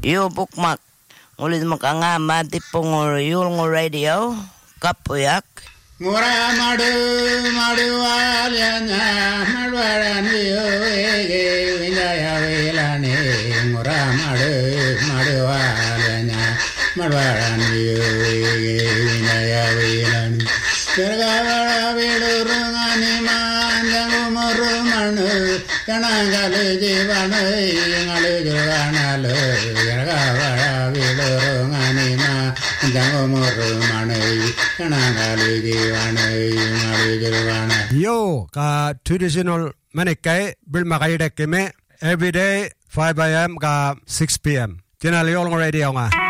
Yo bukmak. Ulit makangama tipong yul radio. Kapuyak. Ngora madu walanya madwarani winjaya wilani ngora madu walanya madwarani winjaya wilani Kergawara vilurungani manjangu murumanu kanangale jivanu ingalu jivanalu Kergawara vilurungani manjangu murumanu kanangale jivanu ingalu jivanalu Yo ka traditional manikai bilmakai dekime every day 5 a.m. ka 6 p.m. Channel Yolong Radio nga